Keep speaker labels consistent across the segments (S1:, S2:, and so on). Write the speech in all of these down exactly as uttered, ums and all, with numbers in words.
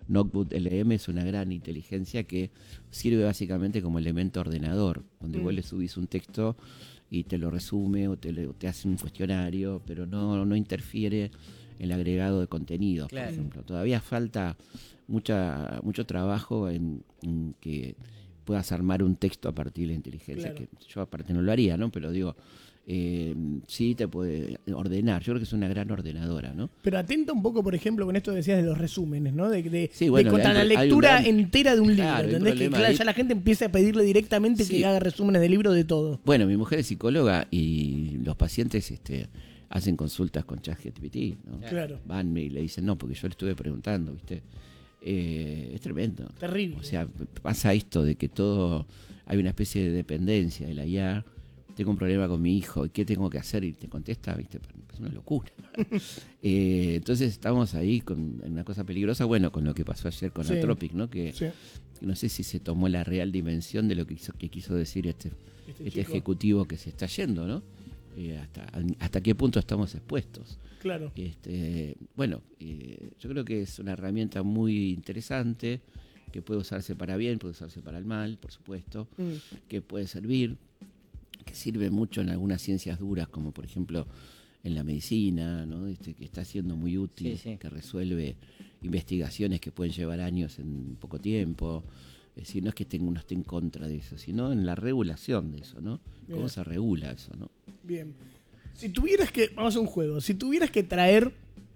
S1: Knockwood L M es una gran inteligencia que sirve básicamente como elemento ordenador, donde mm. vos le subís un texto y te lo resume o te, le, te hace un cuestionario, pero no, no interfiere en el agregado de contenidos, claro. por ejemplo. Todavía falta mucha, mucho trabajo en, en que puedas armar un texto a partir de la inteligencia, claro. que yo aparte no lo haría, ¿no? Pero digo, eh, sí te puede ordenar. Yo creo que es una gran ordenadora, ¿no?
S2: Pero atenta un poco, por ejemplo, con esto que decías de los resúmenes, ¿no? De, de,
S1: sí, bueno,
S2: de contra
S1: hay,
S2: la lectura
S1: un,
S2: entera de un libro,
S1: claro,
S2: ¿entendés? Que claro, ya la gente empieza a pedirle directamente sí. que haga resúmenes de libro de todo.
S1: Bueno, mi mujer es psicóloga y los pacientes este, hacen consultas con ChatGPT, ¿no?
S2: Claro.
S1: Van y le dicen, no, porque yo le estuve preguntando, ¿viste? Eh, es tremendo.
S2: Terrible.
S1: O sea, pasa esto de que todo, hay una especie de dependencia de la I A. Tengo un problema con mi hijo, ¿qué tengo que hacer? Y te contesta, ¿viste? Es una locura. eh, entonces estamos ahí con una cosa peligrosa, bueno, con lo que pasó ayer con sí. Atropic, ¿no? Que, sí. que no sé si se tomó la real dimensión de lo que quiso, que quiso decir este, este, este ejecutivo que se está yendo, ¿no? Eh, hasta, hasta qué punto estamos expuestos.
S2: Claro.
S1: Este, bueno, eh, yo creo que es una herramienta muy interesante, que puede usarse para bien, puede usarse para el mal, por supuesto, mm. que puede servir, que sirve mucho en algunas ciencias duras, como por ejemplo en la medicina, ¿no? Este, que está siendo muy útil, sí, sí. que resuelve investigaciones que pueden llevar años en poco tiempo. Es decir, no es que tenga, uno esté en contra de eso, sino en la regulación de eso, ¿no? Bien. ¿Cómo se regula eso, no?
S2: Bien. Si tuvieras que, vamos a hacer un juego, si tuvieras que traer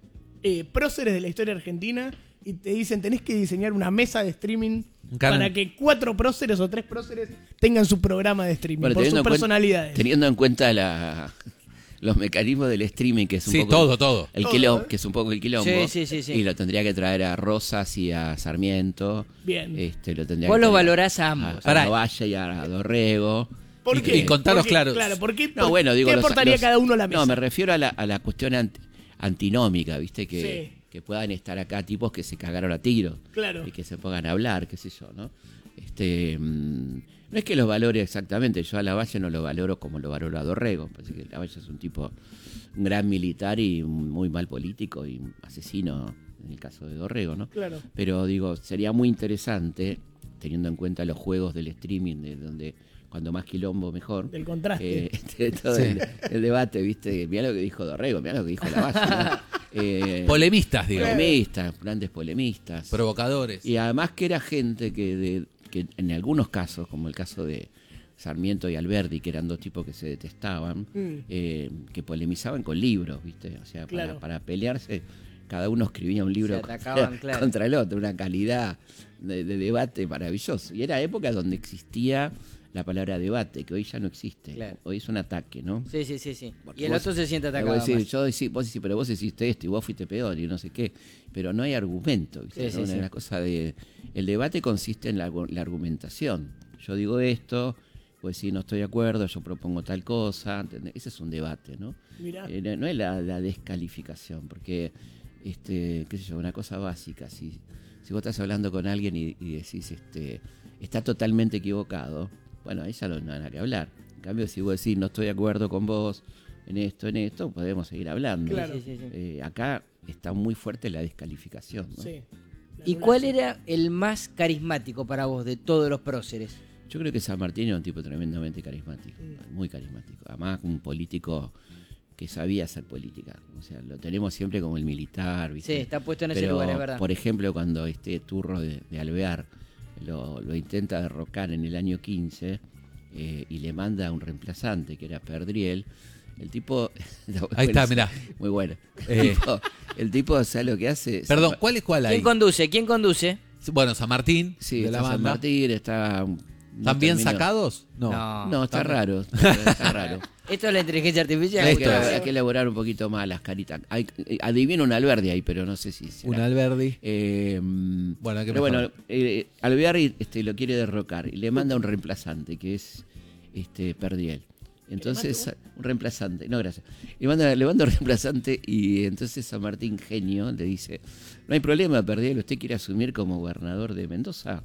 S2: eh, próceres de la historia argentina y te dicen tenés que diseñar una mesa de streaming Carmen. para que cuatro próceres o tres próceres tengan su programa de streaming, bueno, por sus personalidades.
S1: Cuen- teniendo en cuenta la, los mecanismos del streaming, que es un
S3: sí,
S1: poco
S3: todo, todo.
S1: El
S2: todo,
S1: quilombo,
S2: ¿eh?
S1: que es un poco el quilombo.
S4: Sí, sí, sí, sí.
S1: Y lo tendría que traer a Rosas y a Sarmiento.
S2: Bien.
S1: Este, lo tendría
S4: Vos
S1: que
S4: lo
S1: traer
S4: valorás a ambos.
S1: A, a Valle y a Dorrego.
S2: ¿Por
S3: y,
S2: qué?
S3: y contaros claros.
S2: Claro, ¿por qué,
S1: no, bueno, digo,
S2: ¿qué
S1: los,
S2: aportaría
S1: los,
S2: cada uno a la mesa?
S1: No, me refiero a la, a la cuestión anti, antinómica, ¿viste? Que,
S2: sí.
S1: que puedan estar acá tipos que se cagaron a tiro.
S2: Claro.
S1: Y que se pongan a hablar, qué sé yo, ¿no? Este, mmm, no es que los valore exactamente, yo a Lavalle no lo valoro como lo valoro a Dorrego. Parece que Lavalle es un tipo, un gran militar y muy mal político y asesino en el caso de Dorrego, ¿no?
S2: Claro.
S1: Pero digo, sería muy interesante, teniendo en cuenta los juegos del streaming, de donde cuando más quilombo mejor.
S2: Del contraste.
S1: Eh, este, todo sí. el, el debate, ¿viste? Mirá lo que dijo Dorrego, mirá lo que dijo Lavalle, ¿no? eh,
S3: Polemistas, digamos.
S1: Polemistas, grandes polemistas.
S3: Provocadores.
S1: Y además que era gente que, de, que en algunos casos, como el caso de Sarmiento y Alberdi, que eran dos tipos que se detestaban, mm. eh, que polemizaban con libros, ¿viste? O sea,
S2: claro.
S1: para, para pelearse, cada uno escribía un libro
S4: atacaban,
S1: contra,
S4: claro.
S1: contra el otro, una calidad de, de debate maravilloso. Y era época donde existía la palabra debate, que hoy ya no existe.
S4: Claro.
S1: Hoy es un ataque, ¿no?
S4: Sí, sí, sí, sí.
S1: Porque
S4: y el
S1: vos,
S4: otro se siente atacado.
S1: Vos decís,
S4: más.
S1: yo decís, vos decís, pero vos hiciste esto y vos fuiste peor y no sé qué. Pero no hay argumento, ¿viste?
S4: Sí,
S1: ¿no?
S4: sí,
S1: Una
S4: sí.
S1: la cosa de, el debate consiste en la, la argumentación. Yo digo esto, vos decís no estoy de acuerdo, yo propongo tal cosa. ¿Entendés? Ese es un debate, ¿no?
S2: Mirá.
S1: Eh, no, no es la, la descalificación, porque, este, qué sé yo, una cosa básica. Si, si vos estás hablando con alguien y, y decís, este, está totalmente equivocado, bueno, ahí ya no, no hay nada que hablar. En cambio, si vos decís, no estoy de acuerdo con vos en esto, en esto, podemos seguir hablando.
S2: Claro.
S4: Sí, sí, sí.
S1: Eh, acá está muy fuerte la descalificación, ¿no?
S2: Sí.
S4: ¿Y cuál era el más carismático para vos de todos los próceres?
S1: Yo creo que San Martín era un tipo tremendamente carismático, mm. muy carismático. Además, un político que sabía hacer política. O sea, lo tenemos siempre como el militar, ¿viste?
S4: Sí, está puesto en ese
S1: Pero,
S4: lugar, es verdad.
S1: por ejemplo, cuando este Turro de, de Alvear lo, lo intenta derrocar en el año quince eh, y le manda un reemplazante que era Perdriel, el tipo...
S3: Ahí está, mirá.
S1: Muy bueno.
S3: Eh.
S1: El, tipo, el tipo, ¿sabe lo que hace?
S3: Perdón, ¿cuál es cuál ahí?
S4: ¿Quién conduce? ¿Quién conduce?
S3: Bueno, San Martín,
S1: Sí,
S3: de
S1: está
S3: la
S1: San
S3: banda.
S1: Martín, está... No
S3: ¿Están bien
S1: terminó.
S3: sacados? No.
S4: No.
S1: No, está
S3: Está-
S1: raro. Está raro.
S4: Esto es la inteligencia artificial.
S1: Hay que,
S3: Esto es.
S1: hay que elaborar un poquito más las caritas. Hay, eh, adivino un Alberdi ahí, pero no sé si será.
S3: Un Alberdi.
S1: Eh,
S3: Bueno, hay que
S1: pero bueno,
S3: mejorar.
S1: eh, Alvear este, lo quiere derrocar y le manda un reemplazante, que es este Perdriel. Entonces, un reemplazante, no, gracias. Le manda, le manda un reemplazante y entonces San Martín, genio, le dice, no hay problema, Perdriel, usted quiere asumir como gobernador de Mendoza.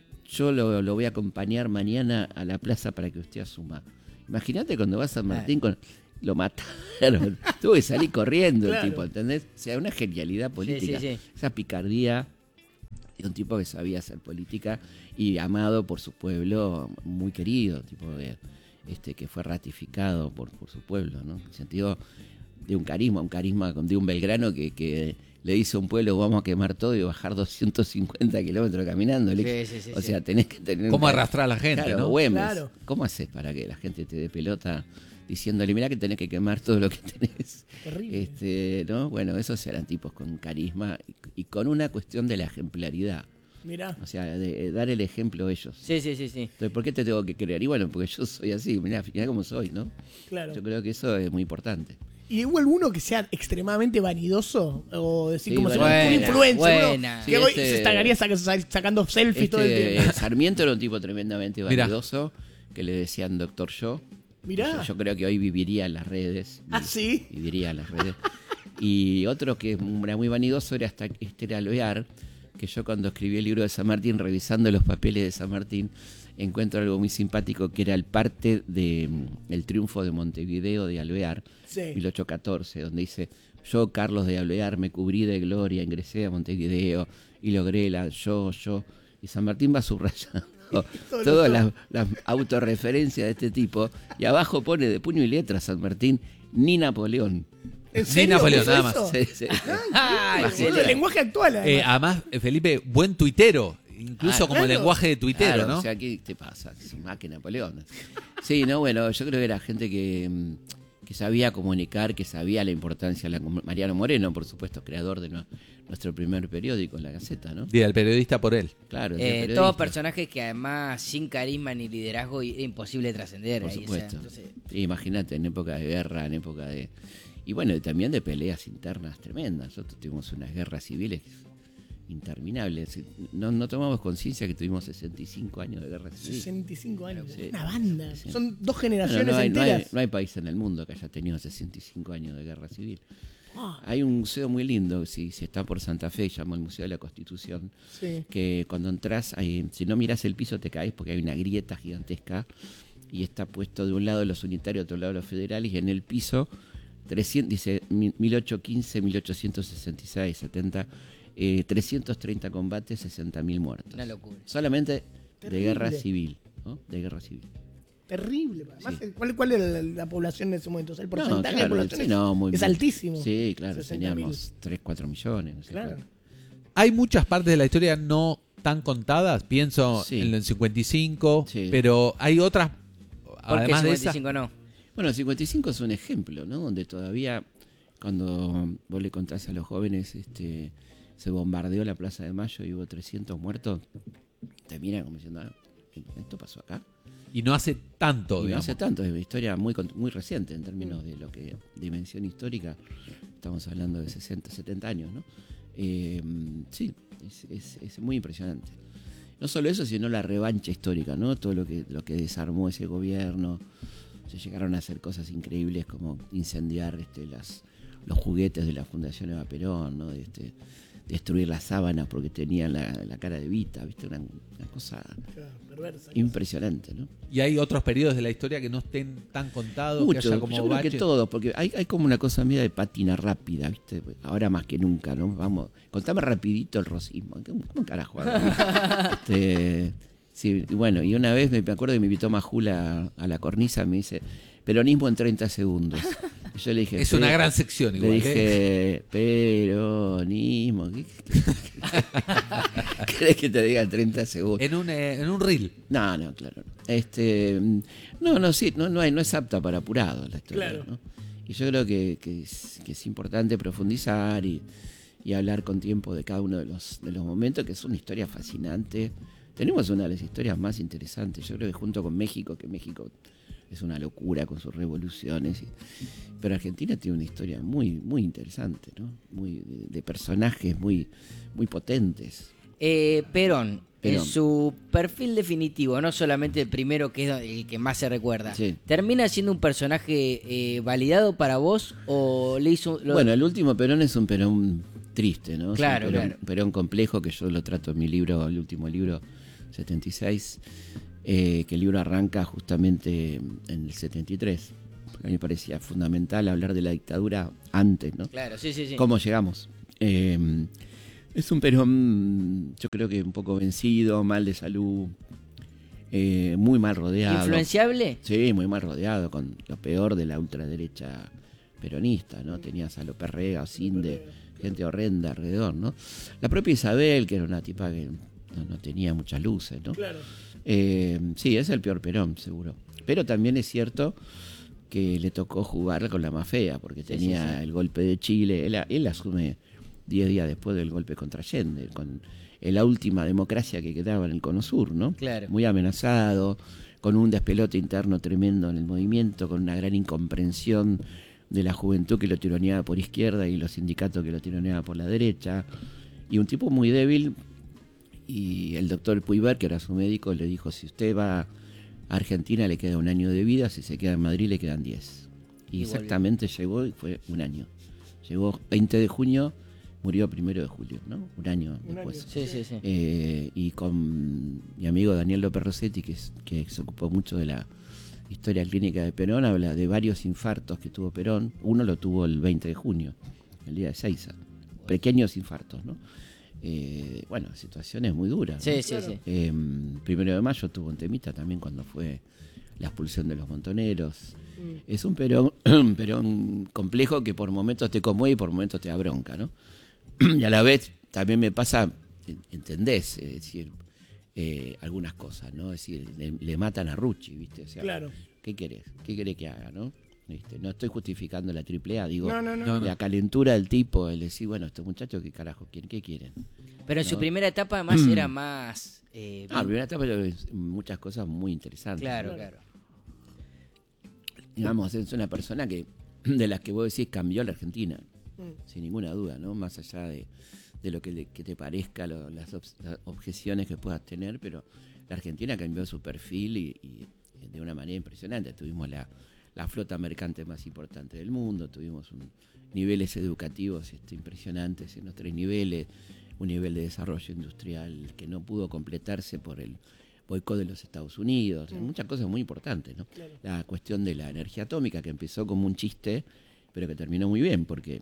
S1: Yo lo, lo voy a acompañar mañana a la plaza para que usted asuma. Imagínate cuando va a San Martín con... Lo mataron. Tuvo que salir corriendo
S2: Claro.
S1: el tipo, ¿entendés? O sea, una genialidad política.
S4: sí, sí.
S1: Esa picardía Era un tipo que sabía hacer política y amado por su pueblo, muy querido, tipo de, este, que fue ratificado por, por su pueblo, ¿no? En el sentido de un carisma, un carisma de un Belgrano que, que le dice a un pueblo, vamos a quemar todo y bajar doscientos cincuenta kilómetros caminando.
S4: Sí, sí, sí,
S1: o
S4: sí.
S1: sea, tenés que tener...
S3: ¿Cómo arrastrar a la gente,
S1: claro,
S3: no?
S1: Güemes,
S2: Claro.
S1: ¿cómo haces para que la gente te dé pelota diciéndole, mirá que tenés que quemar todo lo que tenés?
S2: Terrible.
S1: Este, ¿no? Bueno, esos eran tipos con carisma y, y con una cuestión de la ejemplaridad.
S2: Mirá.
S1: O sea, de, de dar el ejemplo ellos.
S4: Sí, sí, sí, sí.
S1: Entonces, ¿por qué te tengo que creer? Y bueno, porque yo soy así, mirá, mirá cómo soy, ¿no?
S2: Claro.
S1: Yo creo que eso es muy importante.
S2: ¿Y hubo alguno que sea extremadamente vanidoso? O decir,
S1: Sí,
S2: como si
S1: bueno.
S2: fuera un
S4: Buena,
S2: influencer.
S4: buena.
S2: uno
S1: Sí,
S2: que hoy
S1: este-
S2: se estaría sac- sacando selfies todo el
S1: Este,
S2: tiempo.
S1: Sarmiento era un tipo tremendamente
S3: Mirá.
S1: vanidoso, que le decían Doctor Yo.
S2: Mirá.
S1: Yo, yo creo que hoy viviría en las redes.
S2: ¿Ah, sí?
S1: Viviría en las redes. Y otro que era muy vanidoso era hasta este era Alvear, que yo cuando escribí el libro de San Martín, revisando los papeles de San Martín, encuentro algo muy simpático que era el parte del triunfo de Montevideo de Alvear,
S2: Sí.
S1: mil ochocientos catorce, donde dice, yo, Carlos de Alvear, me cubrí de gloria, ingresé a Montevideo y logré la yo, yo. Y San Martín va subrayando
S2: Todo
S1: todas
S2: lo-
S1: las, las autorreferencias de este tipo, y abajo pone de puño y letra San Martín, ni Napoleón.
S2: ¿En
S3: Ni
S2: serio?
S3: Napoleón,
S2: ¿Hizo
S3: nada más.
S2: eso?
S1: Sí, sí.
S4: Ay,
S2: Boludo,
S4: excelente.
S2: el lenguaje actual, además.
S3: Eh, además, eh, Felipe, buen tuitero. Incluso
S1: Ah,
S3: como
S2: claro.
S3: lenguaje de tuitero,
S1: Claro,
S3: ¿no?
S1: O sea, ¿qué te pasa? Es más que Napoleón. Sí, no, bueno, yo creo que era gente que, mm, que sabía comunicar, que sabía la importancia. La, Mariano Moreno, por supuesto, creador de no- nuestro primer periódico, La Gaceta, ¿no?
S3: Día del periodista por él.
S1: Claro, el
S4: Eh,
S1: periodista.
S4: todos personajes que además sin carisma ni liderazgo era imposible trascender.
S1: Por
S4: ahí, o sea,
S1: supuesto.
S4: entonces,
S1: Sí, imagínate, en época de guerra, en época de... Y bueno, y también de peleas internas tremendas. Nosotros tuvimos unas guerras civiles interminables. No, no tomamos conciencia que tuvimos sesenta y cinco años de guerra civil.
S2: sesenta y cinco años.
S1: Sí.
S2: Una banda.
S1: Sí.
S2: Son dos
S1: Bueno,
S2: generaciones
S1: no, hay, no, hay,
S2: enteras.
S1: no hay país en el mundo que haya tenido sesenta y cinco años de guerra civil.
S2: Ah,
S1: Hay un museo muy lindo, si, si está por Santa Fe, se llama el Museo de la Constitución,
S2: sí.
S1: que cuando entras, hay- si no miras el piso te caes porque hay una grieta gigantesca y está puesto de un lado los unitarios, de otro lado los federales, y en el piso trescientos, dice mil ochocientos quince, mil ochocientos sesenta y seis, setenta, eh, trescientos treinta combates, sesenta mil muertos.
S4: una locura.
S1: Solamente
S2: Terrible.
S1: de guerra civil, ¿no? De guerra civil.
S2: Terrible. Además,
S1: Sí.
S2: ¿cuál, ¿cuál era la, la población en ese momento? O sea, el porcentaje
S1: claro,
S2: de población
S1: sí,
S2: es,
S1: no, muy
S2: es
S1: bien.
S2: altísimo.
S1: Sí, claro,
S2: sesenta mil.
S1: teníamos tres, cuatro millones, no sé
S2: Claro.
S1: cuánto.
S3: Hay muchas partes de la historia no tan contadas. Pienso
S1: Sí.
S3: en el cincuenta y cinco,
S1: Sí.
S3: pero hay otras,
S4: Porque
S3: además de
S4: cincuenta y
S3: esas.
S4: cinco no.
S1: Bueno, el cincuenta y cinco es un ejemplo, ¿no? Donde todavía, cuando vos le contás a los jóvenes, este, se bombardeó la Plaza de Mayo y hubo trescientos muertos, te miran como diciendo, ah, ¿esto pasó acá?
S3: Y no hace tanto,
S1: Y no
S3: digamos.
S1: hace tanto, es una historia muy, con- muy reciente en términos de lo que dimensión histórica, estamos hablando de sesenta, setenta años, ¿no? Eh, sí, es, es- es muy impresionante. No solo eso, sino la revancha histórica, ¿no? Todo lo que, lo que desarmó ese gobierno. Se llegaron a hacer cosas increíbles como incendiar este, las, los juguetes de la Fundación Eva Perón, ¿no? De, este, destruir las sábanas porque tenían la, la cara de Evita, ¿viste? Una, una cosa
S2: Claro, perversa.
S1: impresionante, ¿no?
S3: Y hay otros periodos de la historia que no estén tan contados, que
S1: Mucho,
S3: haya
S1: yo
S3: como
S1: creo que
S3: baches.
S1: todos, porque hay, hay como una cosa media de pátina rápida, ¿viste? Ahora más que nunca, ¿no? Vamos, contame rapidito el rosismo. ¿Cómo, cómo carajo? este, sí, y bueno, y una vez me, me acuerdo que me invitó Majula a, a la cornisa, me dice, peronismo en treinta segundos. Y yo le dije,
S3: Es una
S1: "Pe-".
S3: gran sección
S1: Le
S3: igual. ¿eh?
S1: dije, peronismo. ¿Qué, qué- qué querés que te diga en treinta segundos?
S3: En un, eh, en un reel.
S1: No, no, claro. Este, no, no, sí, no, no, hay- no es apta para apurado la historia.
S2: Claro.
S1: ¿no? Y yo creo que, que es, que es importante profundizar y, y hablar con tiempo de cada uno de los, de los momentos, que es una historia fascinante. Tenemos una de las historias más interesantes. Yo creo que junto con México, que México es una locura con sus revoluciones, y- pero Argentina tiene una historia muy, muy interesante, ¿no? Muy de, de personajes muy, muy potentes.
S4: Eh, Perón,
S1: Perón.
S4: en su perfil definitivo, no solamente el primero que es el que más se recuerda,
S1: Sí.
S4: ¿termina siendo un personaje eh, validado para vos o le hizo... lo-
S1: Bueno, el último Perón es un Perón triste, ¿no? Es un
S4: Claro,
S1: Perón,
S4: claro.
S1: un Perón complejo, que yo lo trato en mi libro, el último libro, setenta y seis, eh, que el libro arranca justamente en el setenta y tres. A mí me parecía fundamental hablar de la dictadura antes, ¿no?
S4: Claro, sí, sí, sí.
S1: ¿Cómo llegamos? Eh, Es un Perón, yo creo que un poco vencido, mal de salud, eh, muy mal rodeado.
S4: ¿Influenciable?
S1: Sí, muy mal rodeado, con lo peor de la ultraderecha peronista, ¿no? Tenías a López Rega, Osinde, gente horrenda alrededor, ¿no? La propia Isabel, que era una tipa que no, no tenía muchas luces, ¿no?
S2: Claro.
S1: Eh, sí, es el peor Perón, seguro. Pero también es cierto que le tocó jugar con la más fea, porque
S4: Sí,
S1: tenía
S4: sí, sí.
S1: el golpe de Chile. Él, él asume diez días después del golpe contra Allende, con la última democracia que quedaba en el Cono Sur, ¿no?
S4: Claro.
S1: Muy amenazado, con un despelote interno tremendo en el movimiento, con una gran incomprensión de la juventud que lo tironeaba por izquierda y los sindicatos que lo tironeaban por la derecha, y un tipo muy débil. Y el doctor Puigver, que era su médico, le dijo: si usted va a Argentina le queda un año de vida, si se queda en Madrid le quedan diez. Y,
S4: Y
S1: exactamente llegó y fue un año. Llegó veinte de junio, murió primero de julio, ¿no? Un año
S2: Un
S1: después.
S2: año.
S4: Sí, sí, sí.
S1: Eh, y con mi amigo Daniel López Rossetti, que, es, que se ocupó mucho de la historia clínica de Perón, habla de varios infartos que tuvo Perón. Uno lo tuvo el veinte de junio, el día de Seiza. Pequeños infartos, ¿no? Eh, bueno, situaciones muy duras, ¿no?
S4: Sí, sí, sí.
S1: Eh, primero de mayo tuvo un temita también cuando fue la expulsión de los montoneros.
S2: Mm.
S1: Es un Perón, un Perón complejo que por momentos te conmueve y por momentos te da bronca, ¿no? Y a la vez también me pasa, entendés, es decir, eh, algunas cosas, ¿no? Es decir, le, le matan a Rucci, ¿viste? O sea,
S2: Claro.
S1: ¿qué querés? ¿Qué querés que haga, no? ¿Viste? No estoy justificando la triple A, digo,
S2: No, no, no.
S3: No, no.
S1: la calentura del tipo, el decir, bueno, estos muchachos, ¿qué carajo quieren? ¿Qué quieren?
S4: Pero en su
S1: No.
S4: primera etapa además era más... eh,
S1: Ah, primera etapa, pero es muchas cosas muy interesantes.
S4: claro,
S1: ¿no?
S4: claro.
S1: Digamos, es una persona que de las que vos decís cambió la Argentina,
S2: Mm.
S1: sin ninguna duda, ¿no? Más allá de, de lo que, le- que te parezca, lo- las, obs- las objeciones que puedas tener, pero la Argentina cambió su perfil y, y de una manera impresionante. Tuvimos la, la flota mercante más importante del mundo, tuvimos un, niveles educativos este, impresionantes en los tres niveles, un nivel de desarrollo industrial que no pudo completarse por el boicot de los Estados Unidos,
S2: Mm.
S1: muchas cosas muy importantes, ¿no?
S2: Claro.
S1: La cuestión de la energía atómica, que empezó como un chiste, pero que terminó muy bien, porque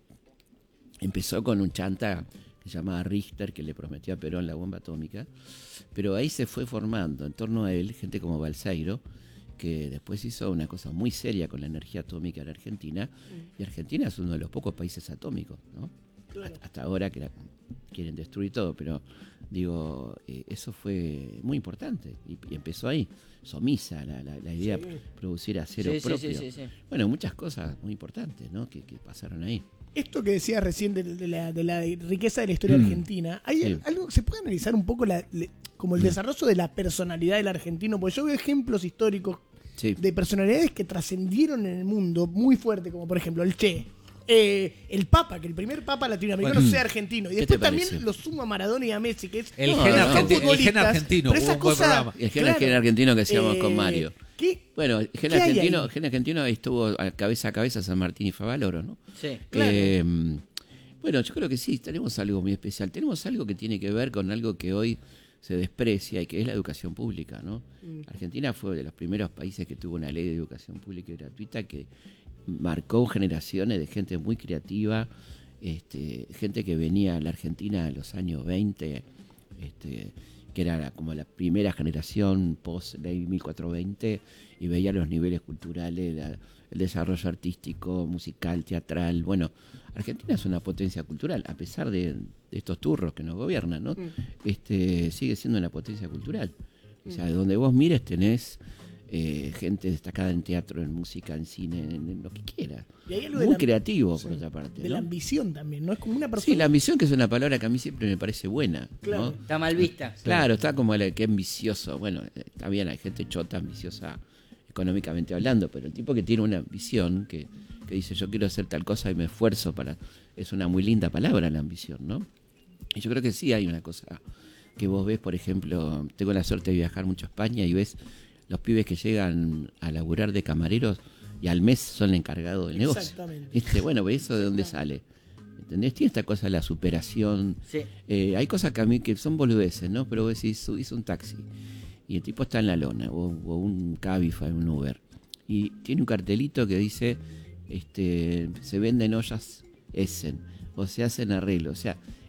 S1: empezó con un chanta que se llamaba Richter, que le prometió a Perón la bomba atómica, pero ahí se fue formando en torno a él gente como Balseiro, que después hizo una cosa muy seria con la energía atómica en Argentina, y Argentina es uno de los pocos países atómicos, ¿no?
S2: Claro.
S1: Hasta, hasta ahora que la- quieren destruir todo, pero digo, eh, eso fue muy importante, y, y empezó ahí, Somisa, la, la, la idea
S2: Sí.
S1: de producir acero
S4: Sí, sí,
S1: propio.
S4: sí, sí, sí.
S1: Bueno, muchas cosas muy importantes, ¿no? que, que pasaron ahí.
S2: Esto que decías recién de, de la, de la riqueza de la historia
S1: Mm.
S2: argentina, ¿hay
S1: Sí.
S2: algo se puede analizar un poco la, le- como el desarrollo de la personalidad del argentino? Porque yo veo ejemplos históricos
S1: Sí.
S2: de personalidades que trascendieron en el mundo muy fuerte, como por ejemplo el Che, eh, el Papa, que el primer Papa latinoamericano
S3: Bueno.
S2: sea argentino, y
S1: ¿Qué
S2: después
S1: te
S2: también
S1: parece?
S2: lo suma a Maradona y a Messi, que es
S3: El
S1: No,
S3: gen,
S1: no,
S3: argenti-
S1: no.
S3: el gen
S2: futbolistas,
S3: argentino,
S2: pero esa
S3: un buen
S2: cosa-
S3: programa.
S1: El gen,
S2: Claro.
S1: gen argentino que hacíamos
S2: Eh,
S1: con Mario.
S2: ¿qué?
S1: Bueno, el gen
S2: ¿qué hay
S1: argentino,
S2: ahí?
S1: gen argentino estuvo a cabeza a cabeza San Martín y Favaloro, ¿no?
S4: Sí.
S2: Claro.
S1: Eh, bueno, yo creo que sí, tenemos algo muy especial. Tenemos algo que tiene que ver con algo que hoy se desprecia y que es la educación pública, ¿no?
S2: Mm.
S1: Argentina fue de los primeros países que tuvo una ley de educación pública y gratuita que marcó generaciones de gente muy creativa, este, gente que venía a la Argentina en los años veinte, este, que era la- como la primera generación post-ley mil cuatrocientos veinte, y veía los niveles culturales, la- el desarrollo artístico, musical, teatral. Bueno, Argentina es una potencia cultural, a pesar de, de estos turros que nos gobiernan, ¿no?
S2: Mm.
S1: Este, sigue siendo una potencia cultural. O sea, de donde vos mires tenés eh, gente destacada en teatro, en música, en cine, en, en lo que quieras.
S2: Y hay algo de
S1: Muy
S2: la-
S1: creativo,
S2: sí,
S1: por otra parte.
S2: de
S1: ¿no?
S2: la ambición también, ¿no? Es como una persona.
S1: Sí, la ambición, que es una palabra que a mí siempre me parece buena.
S2: Claro.
S1: ¿no?
S4: Está mal vista.
S1: Claro, está como el que es ambicioso. Bueno, eh, está bien, hay gente chota, ambiciosa económicamente hablando, pero el tipo que tiene una ambición, que, que dice yo quiero hacer tal cosa y me esfuerzo para... Es una muy linda palabra la ambición, ¿no? Y yo creo que sí hay una cosa que vos ves, por ejemplo, tengo la suerte de viajar mucho a España y ves los pibes que llegan a laburar de camareros y al mes son encargados del negocio.
S2: Exactamente.
S1: ¿Viste? Bueno, pero eso de dónde sale. ¿Entendés? Tiene esta cosa de la superación.
S4: Sí.
S1: Eh, hay cosas que a mí que son boludeces, ¿no? Pero vos decís, subís un taxi y el tipo está en la lona, o, o un Cabify, un Uber, y tiene un cartelito que dice, este, se venden ollas Essen, o se hacen arreglos. O sea,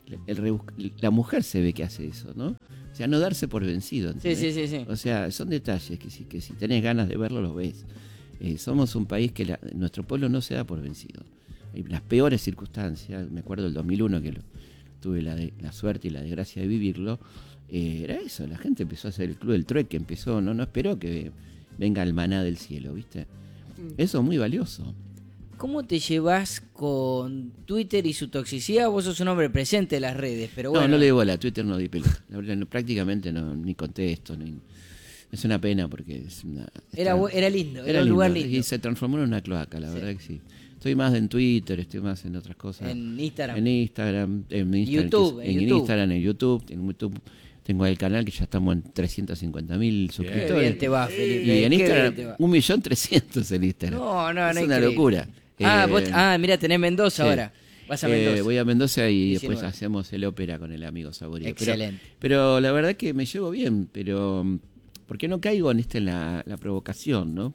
S1: el rebus- la mujer se ve que hace eso, ¿no? O sea, no darse por vencido.
S4: Sí, sí, sí, sí.
S1: O sea, son detalles que si, que si tenés ganas de verlo, los ves. Eh, somos un país que la, nuestro pueblo no se da por vencido. En las peores circunstancias, me acuerdo del dos mil uno que lo, tuve la, de, la suerte y la desgracia de vivirlo, eh, era eso, la gente empezó a hacer el club del trueque, empezó, no, no esperó que venga el maná del cielo, ¿viste? Eso es muy valioso.
S4: ¿Cómo te llevas con Twitter y su toxicidad? Vos sos un hombre presente en las redes, pero bueno.
S1: No, no le digo a la Twitter, no di pelota. La verdad, no, prácticamente no, ni contesto, ni, es una pena porque es una...
S4: Era,
S1: está,
S4: era lindo, era,
S1: era
S4: un
S1: lindo,
S4: lugar lindo.
S1: y se transformó en una cloaca, la
S4: Sí.
S1: verdad que sí. Estoy más en Twitter, estoy más en otras cosas.
S4: En Instagram.
S1: En Instagram, en Instagram,
S4: YouTube,
S1: que-
S4: en
S1: en,
S4: YouTube.
S1: Instagram, en YouTube, en YouTube tengo el canal que ya estamos en trescientos cincuenta mil
S4: Qué
S1: suscriptores.
S4: bien te va, Felipe.
S1: Y en
S4: qué
S1: Instagram,
S4: bien te va.
S1: un millón trescientos en Instagram.
S4: No, no,
S1: es
S4: no.
S1: una
S4: increíble.
S1: locura.
S4: Ah,
S1: Eh,
S4: vos, ah, mira, tenés Mendoza
S1: sí.
S4: ahora. Vas a
S1: eh,
S4: Mendoza.
S1: voy a Mendoza y
S4: diecinueve.
S1: después hacemos el ópera con el amigo Saborío.
S4: Excelente.
S1: Pero, pero la verdad que me llevo bien, pero porque no caigo en este en la, la provocación, ¿no?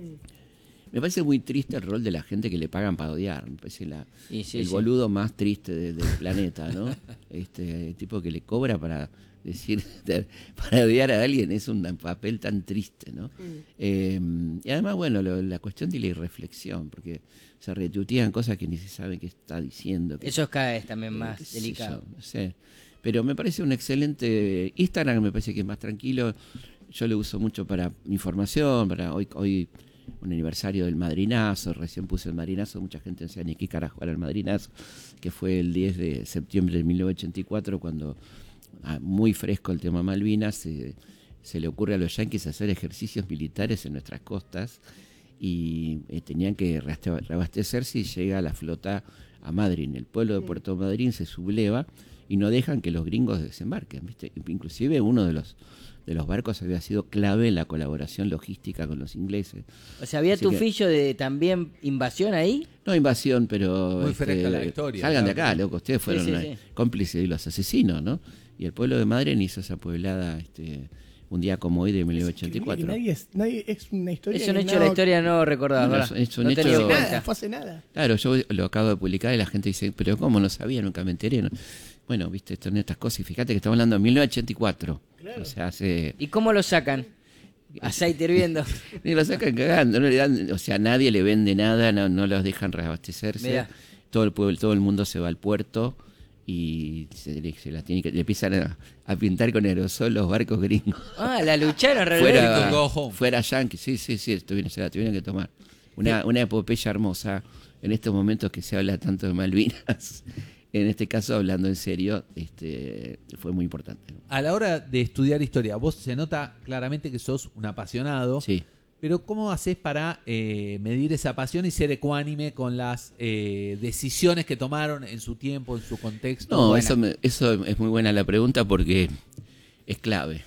S1: Me parece muy triste el rol de la gente que le pagan para odiar. Me parece la,
S4: Y sí,
S1: el
S4: sí.
S1: boludo más triste de- del planeta, ¿no? Este tipo que le cobra para decir, de- para odiar a alguien es un papel tan triste, ¿no? Eh, y además, bueno, lo- la cuestión de la irreflexión, porque se retuitean cosas que ni se sabe qué está diciendo. que-
S4: Eso es cada vez también
S1: eh,
S4: más
S1: qué sé
S4: delicado.
S1: yo, no sé. Pero me parece un excelente Instagram, me parece que es más tranquilo. Yo lo uso mucho para información, para hoy hoy un aniversario del Madrinazo, recién puse el Madrinazo, mucha gente no sabe ni qué carajo era el Madrinazo, que fue el diez de septiembre de mil novecientos ochenta y cuatro, cuando, ah, muy fresco el tema Malvinas, se, se le ocurre a los yanquis hacer ejercicios militares en nuestras costas y eh, tenían que reaste- reabastecerse y llega la flota a Madryn. El pueblo de Puerto Madryn se subleva y no dejan que los gringos desembarquen, ¿viste? Inclusive uno de los de los barcos había sido clave en la colaboración logística con los ingleses.
S4: O sea, ¿había
S1: Así
S4: tu
S1: que-
S4: ficho de también invasión ahí?
S1: No invasión, pero
S3: Muy fresca la historia,
S1: salgan de
S3: claro.
S1: acá, loco, ustedes fueron
S4: sí,
S1: eh,
S4: sí.
S1: cómplices de los asesinos, ¿no? Y el pueblo de Madryn hizo esa pueblada este, un día como hoy de mil novecientos ochenta y cuatro.
S2: Nadie es, nadie, es una historia.
S4: Es un
S2: que
S4: hecho
S2: no-
S4: de la historia no recordada,
S1: No,
S4: ¿verdad?
S1: es- es un
S4: no
S1: hecho-
S4: tenía en
S2: Hace
S4: cuenta.
S2: nada, fue hace nada.
S1: Claro, yo lo acabo de publicar y la gente dice, pero ¿cómo no sabía? Nunca me enteré. ¿no? Bueno, viste, esto en estas cosas y fíjate que estamos hablando de mil novecientos ochenta y cuatro. O sea, hace...
S4: ¿Y cómo lo sacan? Aceite hirviendo.
S1: Y lo sacan cagando, no le dan, o sea, nadie le vende nada, no, no los dejan reabastecerse.
S4: Mirá.
S1: Todo el pueblo, todo el mundo se va al puerto y se, le- se la tiene que, le empiezan a, a pintar con aerosol los barcos gringos.
S4: Ah, la lucharon re
S3: Fuera-
S4: bien.
S3: Go home.
S1: fuera yankee, sí, sí, sí, tuvieron, se la tuvieron que tomar. Una, una epopeya hermosa en estos momentos que se habla tanto de Malvinas. En este caso, hablando en serio, este, fue muy importante, ¿no?
S3: A la hora de estudiar historia, vos se nota claramente que sos un apasionado,
S1: Sí.
S3: pero ¿cómo haces para eh, medir esa pasión y ser ecuánime con las eh, decisiones que tomaron en su tiempo, en su contexto?
S1: No,
S3: Buena.
S1: eso, me- eso es muy buena la pregunta porque es clave.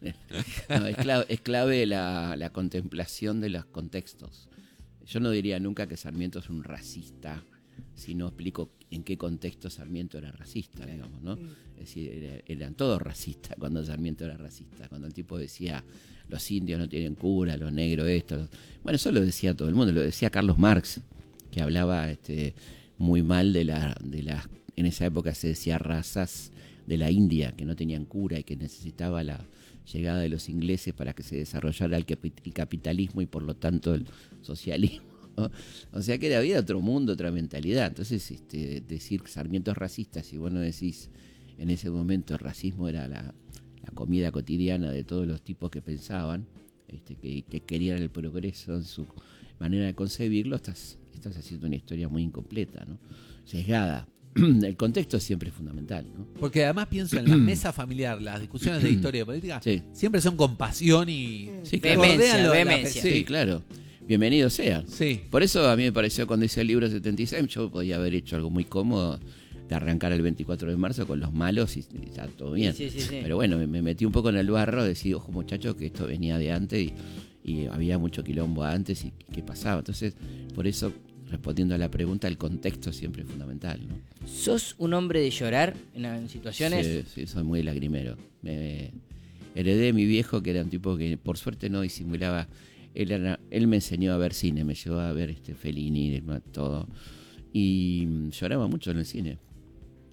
S1: No, es clave, es clave la, la contemplación de los contextos. Yo no diría nunca que Sarmiento es un racista si no explico en qué contexto Sarmiento era racista, digamos, ¿no? Es decir, era- eran todos racistas cuando Sarmiento era racista, cuando el tipo decía los indios no tienen cura, los negros esto. los- Bueno, eso lo decía todo el mundo, lo decía Carlos Marx, que hablaba este, muy mal de la, de las, en esa época se decía razas de la India, que no tenían cura y que necesitaba la llegada de los ingleses para que se desarrollara el, capi- el capitalismo y por lo tanto el socialismo, ¿no? O sea que había otro mundo, otra mentalidad. Entonces, este, decir que Sarmiento es racista, si vos no decís en ese momento el racismo era la, la comida cotidiana de todos los tipos que pensaban, este, que, que querían el progreso en su manera de concebirlo, estás, estás haciendo una historia muy incompleta, ¿no? Sesgada. El contexto siempre es fundamental, ¿no?
S3: Porque además pienso en la mesa familiar, las discusiones de historia y política,
S1: Sí.
S3: siempre son con pasión y
S1: Sí,
S3: que
S1: claro.
S3: bordean
S4: Vehemencia,
S3: lo de la
S4: vehemencia.
S3: pe-
S1: Sí, claro. Bienvenido sea.
S3: Sí.
S1: Por eso a mí me pareció cuando hice el libro setenta y seis, yo podía haber hecho algo muy cómodo de arrancar el veinticuatro de marzo con los malos y, y está todo bien.
S4: Sí, sí, sí.
S1: Pero bueno, me, me metí un poco en el barro, decir, ojo muchachos, que esto venía de antes y, y había mucho quilombo antes y qué pasaba. Entonces, por eso, respondiendo a la pregunta, el contexto siempre es fundamental, ¿no?
S4: ¿Sos un hombre de llorar en, en situaciones?
S1: Sí, sí, soy muy lagrimero. Me heredé de mi viejo, que era un tipo que por suerte no disimulaba. Él, era, él me enseñó a ver cine, me llevó a ver este Fellini, todo. Y mm, lloraba mucho en el cine.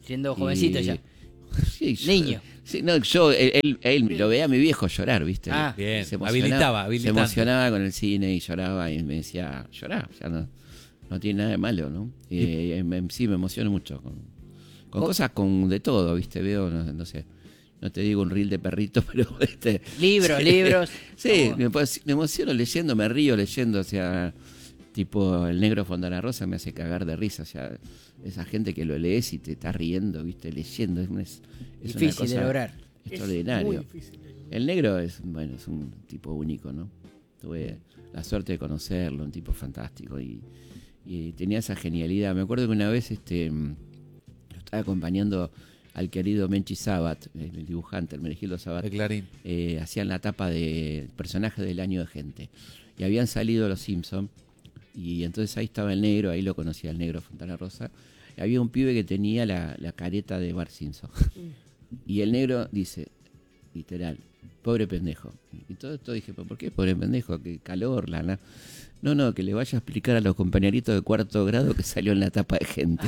S4: Siendo jovencito
S1: Y-
S4: ya.
S1: Sí, yo-
S4: Niño.
S1: Sí, no, yo, él, él, él lo veía a mi viejo llorar, ¿viste?
S4: Ah.
S3: Bien,
S1: Se
S3: habilitaba,
S1: se
S3: habilitante.
S1: emocionaba con el cine y lloraba y me decía, llorá, o sea, no, no tiene nada de malo, ¿no? Y, eh, me- sí, me emociono mucho con, con
S4: Co-
S1: cosas con de todo, ¿viste? Veo, no, no sé, no te digo un reel de perrito, pero este,
S4: Libros,
S1: sí,
S4: libros.
S1: Sí,
S4: No.
S1: me, pues, me emociono leyendo, me río leyendo, o sea, tipo el negro Fontana Rosa me hace cagar de risa, o sea, esa gente que lo lees y te está riendo, ¿viste? Leyendo, es, una- es, es una
S4: Difícil de
S1: cosa
S4: lograr.
S1: extraordinario.
S2: Es muy difícil.
S1: El negro es, bueno, es un tipo único, ¿no? Tuve la suerte de conocerlo, un tipo fantástico y, y tenía esa genialidad. Me acuerdo que una vez este, lo estaba acompañando al querido Menchi Sabat, el dibujante, el Menegildo Sabat,
S3: De Clarín.
S1: eh, hacían la tapa de personajes del año de gente. Y habían salido los Simpsons, y entonces ahí estaba el negro, ahí lo conocía el negro Fontana Rosa. Y había un pibe que tenía la, la careta de Bart Simpson. Y el negro dice, literal, pobre pendejo. Y todo esto dije, ¿por qué pobre pendejo? Qué calor, lana. No, no, que le vaya a explicar a los compañeritos de cuarto grado que salió en la tapa de gente.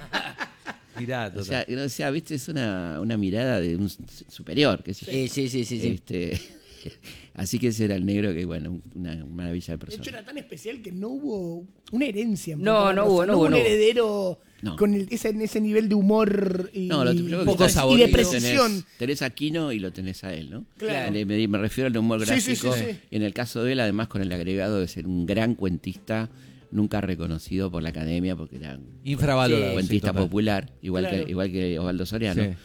S3: Mirá,
S1: O
S3: total.
S1: sea, no, o sea, viste, es una, una mirada de un superior, qué sé yo.
S4: Sí, sí, sí, sí. sí.
S1: Este, así que ese era el negro, que bueno, una maravilla de
S2: De hecho,
S1: persona.
S2: era tan especial que no hubo una herencia. en
S4: No,
S2: Fontana
S4: no
S2: Rosa.
S4: hubo, no hubo,
S2: un
S4: no hubo.
S2: heredero
S1: No.
S2: con el- ese, ese nivel de humor y,
S1: No, lo, lo que
S3: poco
S1: pasa es que
S3: saborido.
S2: y de precisión.
S1: Tenés, tenés a Quino y lo tenés a él, ¿no?
S2: Claro.
S1: Le- Me, me refiero al humor
S2: Sí, sí,
S1: gráfico.
S2: sí, sí.
S1: Y en el caso de él, además, con el agregado de ser un gran cuentista, nunca reconocido por la academia, porque era un
S3: Infravalorado.
S4: Sí,
S1: cuentista
S3: sí, total.
S1: popular, igual,
S2: Claro.
S1: que, igual que Osvaldo Soriano.
S3: Sí.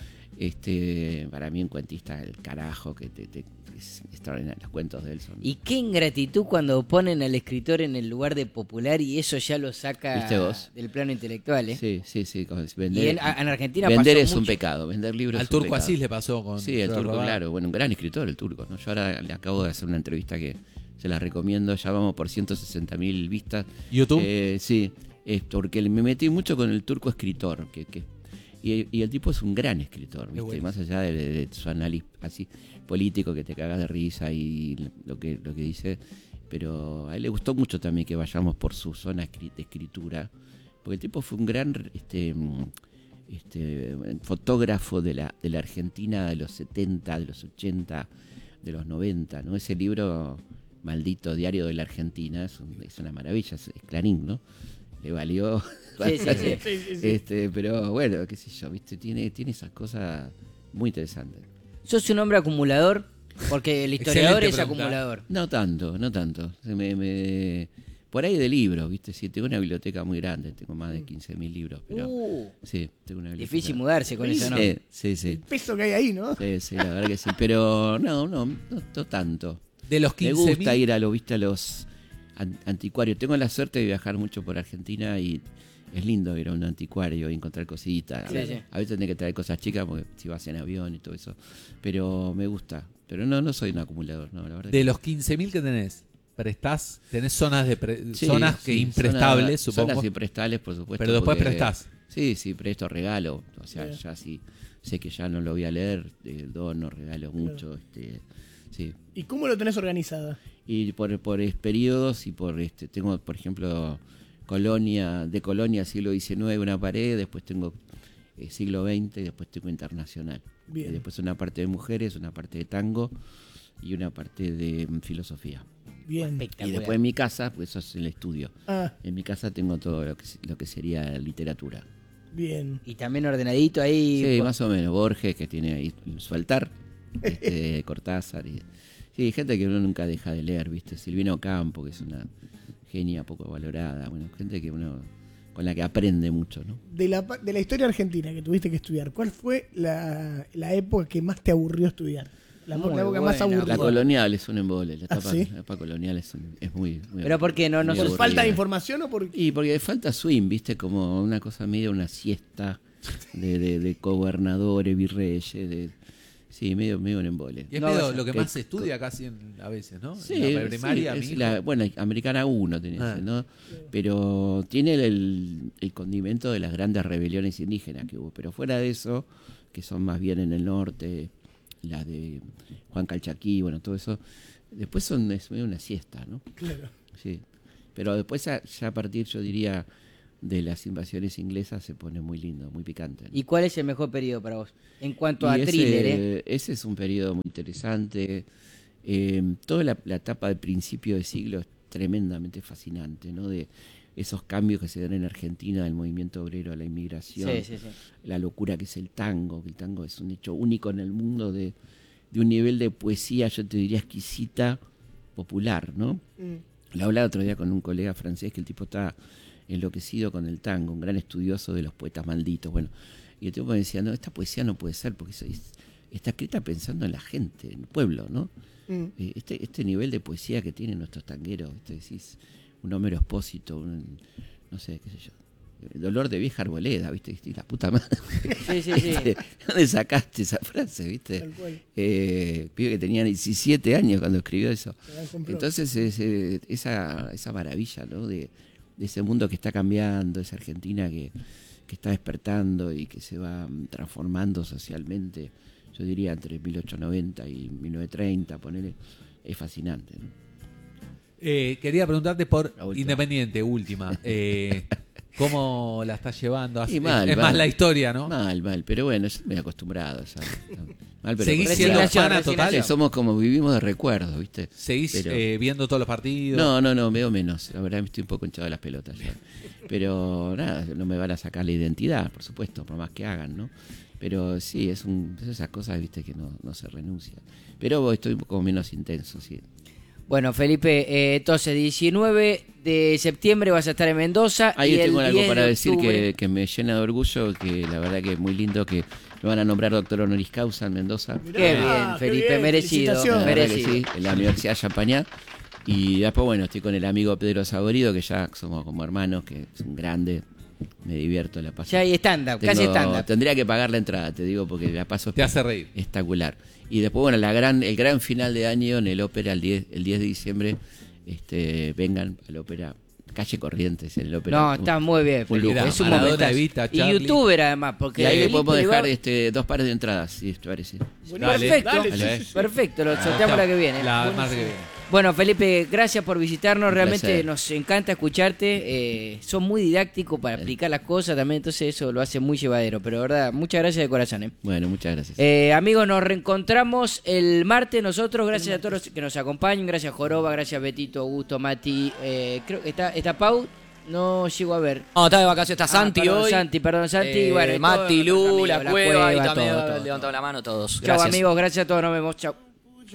S1: Este, para mí, un cuentista del carajo, que te, te- es extraordinario. Los cuentos de él son.
S4: Y qué ingratitud cuando ponen al escritor en el lugar de popular y eso ya lo saca
S1: ¿Viste vos?
S4: del plano intelectual, ¿eh?
S1: Sí, sí, sí. con-
S4: Y
S1: Vender,
S4: en, en Argentina
S1: vender
S4: pasó
S1: es un
S4: mucho.
S1: pecado, vender libros
S3: Al
S1: es un
S3: turco
S1: pecado.
S3: Asís le pasó con.
S1: Sí, el
S3: Flor
S1: turco,
S3: Rodada.
S1: claro. Bueno, un gran escritor el turco, ¿no? Yo ahora le acabo de hacer una entrevista que se la recomiendo. Ya vamos por ciento sesenta mil vistas.
S3: ¿YouTube?
S1: Eh, sí, es porque me metí mucho con el turco escritor. que, que y, y el tipo es un gran escritor, ¿viste?
S3: bueno.
S1: Más allá de, de su análisis así político que te cagas de risa y lo que, lo que dice. Pero a él le gustó mucho también que vayamos por su zona escri- de escritura. Porque el tipo fue un gran este, mm, este, fotógrafo de la, de la Argentina de los setenta, de los ochenta, de los noventa, ¿no? Ese libro maldito, Diario de la Argentina, es, un- es una maravilla, es, es Clarín, ¿no? Le valió
S4: Sí, sí, sí.
S2: Sí, sí, sí.
S1: este, pero bueno, qué sé yo, viste, tiene, tiene esas cosas muy interesantes.
S4: ¿Sos un hombre acumulador? Porque el historiador
S3: Excelente
S4: es
S3: pregunta.
S4: acumulador.
S1: No tanto, no tanto. Se me, me- por ahí de libros, viste, sí, tengo una biblioteca muy grande, tengo más de quince mil libros, pero
S4: Uh,
S1: sí, tengo una biblioteca.
S4: difícil mudarse con eso, ¿no?
S1: Sí, sí, sí.
S2: El peso que hay ahí, ¿no?
S1: Sí, sí, la verdad que sí. Pero no, no, no, no tanto.
S3: De los
S1: Me
S3: quince
S1: gusta
S3: mil.
S1: ir a, lo, ¿viste? a los an- anticuarios. Tengo la suerte de viajar mucho por Argentina y es lindo ir a un anticuario y encontrar cositas.
S4: Sí, sí.
S1: A veces tenés que traer cosas chicas porque si vas en avión y todo eso. Pero me gusta. Pero no, no soy un acumulador, no, la verdad.
S3: De
S1: que-
S3: los quince mil que tenés, ¿prestás? ¿Tenés zonas de pre-
S1: Sí,
S3: zonas que
S1: sí,
S3: imprestables,
S1: zonas-
S3: supongo?
S1: Zonas imprestables, por supuesto.
S3: Pero después
S1: porque-
S3: prestás.
S1: Sí, sí, presto, regalo. O sea,
S2: Bien.
S1: ya sí, sé que ya no lo voy a leer, eh, dono, regalo mucho. Este, sí.
S2: ¿Y cómo lo tenés organizada?
S1: Y por, por es- periodos y por este tengo, por ejemplo, Colonia, de Colonia siglo diecinueve una pared, después tengo eh, siglo veinte y después tengo internacional.
S2: Bien.
S1: Y después una parte de mujeres, una parte de tango y una parte de mm, filosofía.
S2: Bien.
S1: Y
S4: Espectacular.
S1: después en mi casa, pues eso es el estudio.
S2: Ah,
S1: En mi casa tengo todo lo que, lo que sería literatura.
S2: bien.
S4: Y también ordenadito ahí.
S1: Sí,
S4: po-
S1: más o menos. Borges, que tiene ahí su altar. Este, Cortázar. Y, sí, gente que uno nunca deja de leer, ¿viste? Silvino Campo, que es una genia poco valorada. Bueno, gente que uno con la que aprende mucho, ¿no?
S2: De la, pa- de la historia argentina que tuviste que estudiar, ¿cuál fue la, la época que más te aburrió estudiar? La,
S4: Muy
S2: la época más
S4: buena,
S2: aburrida.
S1: La colonial es un embole. La
S2: ¿Ah,
S1: etapa,
S2: sí?
S1: la etapa colonial es, un- es muy, muy
S4: Pero ¿por qué no? No
S1: muy
S2: ¿Por
S4: sos-
S2: falta de
S1: aburrida.
S2: información o por
S1: Y porque falta swing, ¿viste? Como una cosa medio, una siesta de, de, de gobernadores, virreyes, de... Sí, medio, medio un embole.
S3: Y es
S4: No,
S3: medio
S4: vaya.
S3: lo que
S1: Que-
S3: más se estudia casi en- a veces, ¿no?
S1: Sí,
S3: En la primaria,
S1: sí,
S3: mi
S1: es
S3: hijo.
S1: la- bueno, Americana uno tenés,
S3: Ah.
S1: ¿no? Pero tiene el, el condimento de las grandes rebeliones indígenas que hubo. Pero fuera de eso, que son más bien en el norte, las de Juan Calchaquí, bueno, todo eso, después son es medio una siesta, ¿no?
S2: Claro.
S1: Sí. Pero después ya, ya a partir, yo diría, de las invasiones inglesas se pone muy lindo, muy picante, ¿no?
S4: ¿Y cuál es el mejor periodo para vos? En cuanto a
S1: Y ese,
S4: thriller, ¿eh?
S1: Ese es un periodo muy interesante. Eh, toda la, la etapa del principio de siglo es tremendamente fascinante, ¿no? De esos cambios que se dan en Argentina, del movimiento obrero a la inmigración,
S4: Sí, sí, sí.
S1: la locura que es el tango, que el tango es un hecho único en el mundo de, de un nivel de poesía, yo te diría exquisita, popular, ¿no?
S2: Mm.
S1: Lo hablaba otro día con un colega francés que el tipo está enloquecido con el tango, un gran estudioso de los poetas malditos, bueno, y el tipo me decía, no, esta poesía no puede ser porque es, es, está escrita pensando en la gente, en el pueblo, ¿no?
S2: Mm.
S1: Eh, este, este nivel de poesía que tienen nuestros tangueros, ¿viste? Decís, un Homero Expósito, un, no sé, qué sé yo, el dolor de vieja arboleda, ¿viste? Y la puta madre.
S4: Sí, sí, sí.
S1: Este, ¿dónde sacaste esa frase, viste?
S2: Tal cual.
S1: Eh, pibe que tenía diecisiete años cuando escribió eso.
S2: Gran complot.
S1: Entonces, es, eh, esa, esa maravilla, ¿no? De, de ese mundo que está cambiando, esa Argentina que, que está despertando y que se va mm, transformando socialmente, yo diría entre mil ochocientos noventa y mil novecientos treinta, ponele, es fascinante, ¿no?
S3: Eh, quería preguntarte por
S1: La última.
S3: Independiente, última. Eh, ¿Cómo la estás llevando?
S1: Y mal,
S3: es
S1: mal.
S3: más la historia, ¿no?
S1: Mal, mal, pero bueno, yo me he acostumbrado, ¿sabes? Mal, pero
S3: ¿Seguís
S1: por-
S3: siendo
S4: Resignación,
S3: fana
S4: resignación.
S3: total?
S1: Somos como vivimos de recuerdos, ¿viste?
S3: ¿Seguís
S1: Pero-
S3: eh, viendo todos los partidos?
S1: No, no, no, veo menos. La verdad me estoy un poco hinchado de las pelotas ya. Pero nada, no me van a sacar la identidad, por supuesto, por más que hagan, ¿no? Pero sí, es un, es esas cosas, viste, que no, no se renuncian. Pero estoy un poco menos intenso, sí.
S4: Bueno, Felipe, eh, entonces diecinueve de septiembre vas a estar en Mendoza.
S1: Ahí
S4: y
S1: tengo
S4: el
S1: algo
S4: diez
S1: para
S4: de
S1: decir
S4: octubre-
S1: que, que me llena de orgullo, que la verdad que es muy lindo que lo van a nombrar doctor honoris causa en Mendoza.
S2: Mirá,
S4: Qué
S2: Ah,
S4: bien,
S2: qué
S4: Felipe,
S2: bien,
S4: merecido.
S1: La
S2: felicitaciones.
S1: verdad que
S4: merecido.
S1: sí, en la Universidad de Champañá. Y después, bueno, estoy con el amigo Pedro Saborido, que ya somos como hermanos, que es un grande, me divierto, la paso.
S4: Ya hay stand-up,
S1: Tengo-
S4: casi stand-up.
S1: Tendría que pagar la entrada, te digo, porque la paso
S3: Te hace reír.
S1: espectacular. Y después, bueno, la gran, el gran final de año en el ópera, el diez, el diez de diciembre, este, vengan al ópera, calle Corrientes, en el ópera.
S4: No, está muy bien,
S1: un lujo.
S4: Felipe. Es un
S3: Maradona,
S4: momento.
S3: Evita,
S4: Y
S3: Charlie.
S4: youtuber además,
S1: Y
S4: porque
S1: ahí le
S4: Felipe
S1: podemos
S4: le va-
S1: dejar este, dos pares de entradas, si te parece.
S2: Buenísimo.
S4: Perfecto,
S2: Dale, sí,
S3: Dale.
S2: sí, sí.
S4: perfecto, lo sorteamos la que viene.
S3: La
S2: Buenísimo.
S3: marca que viene.
S4: Bueno, Felipe, gracias por visitarnos.
S1: Un
S4: Realmente
S1: placer.
S4: nos encanta escucharte. Eh, son muy didácticos para explicar las cosas también, entonces eso lo hace muy llevadero. Pero de verdad, muchas gracias de corazón. ¿eh?
S1: Bueno, muchas gracias.
S4: Eh, amigos, nos reencontramos el martes nosotros. Gracias a todos los que nos acompañan. Gracias Joroba, gracias Betito, Augusto, Mati. Eh, creo que está, está Pau. No llego a ver.
S5: No, está de vacaciones, está
S4: Ah,
S5: Santi
S4: perdón,
S5: hoy.
S4: Santi, perdón, Santi.
S5: eh,
S4: bueno, y
S5: Mati,
S4: todos nuestros
S5: Lu,
S4: amigos,
S5: la, cueva, y también
S4: todo, todo,
S5: levantado
S4: todo.
S5: la mano todos.
S4: Chau
S5: Gracias.
S4: amigos, gracias a todos, nos vemos. Chau.